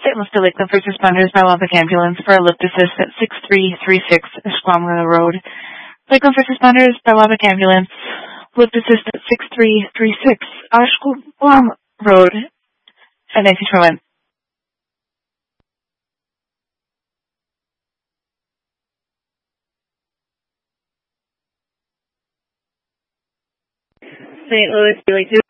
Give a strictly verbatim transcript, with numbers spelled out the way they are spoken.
Saint Louis to Lakeland First Responders by Lubbock Ambulance for a lift assist at six three three six Esquamla Road. Lakeland First Responders by Lubbock Ambulance, lift assist at six three three six Esquamla Road. And thank you for one. Saint Louis, Healy two.